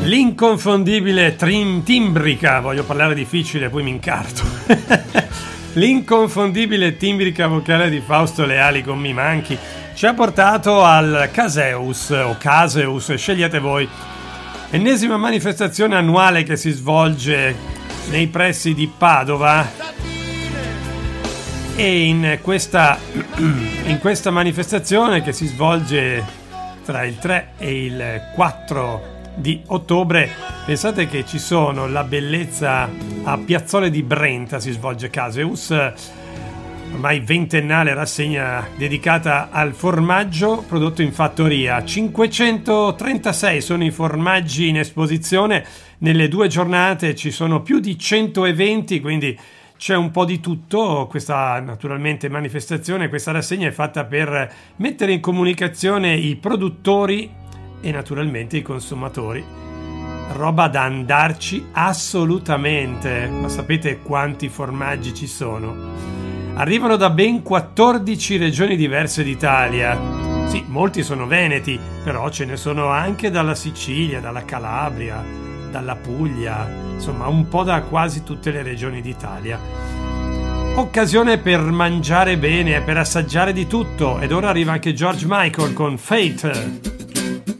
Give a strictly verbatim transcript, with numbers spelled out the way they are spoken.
L'inconfondibile trim- timbrica, voglio parlare difficile, poi mi incarto. L'inconfondibile timbrica vocale di Fausto Leali con Mi manchi ci ha portato al Caseus o Caseus, scegliete voi. Ennesima manifestazione annuale che si svolge nei pressi di Padova. E in questa, in questa manifestazione che si svolge tra il tre e il quattro di ottobre, pensate che ci sono la bellezza a Piazzole di Brenta, si svolge Caseus, ormai ventennale rassegna dedicata al formaggio prodotto in fattoria. cinquecentotrentasei sono i formaggi in esposizione, nelle due giornate ci sono più di cento eventi, quindi c'è un po' di tutto. Questa naturalmente manifestazione, questa rassegna è fatta per mettere in comunicazione i produttori e naturalmente i consumatori. Roba da andarci assolutamente. Ma sapete quanti formaggi ci sono? Arrivano da ben quattordici regioni diverse d'Italia. Sì, molti sono veneti, però ce ne sono anche dalla Sicilia, dalla Calabria, dalla Puglia, insomma un po' da quasi tutte le regioni d'Italia. Occasione per mangiare bene e per assaggiare di tutto. Ed ora arriva anche George Michael con Fate.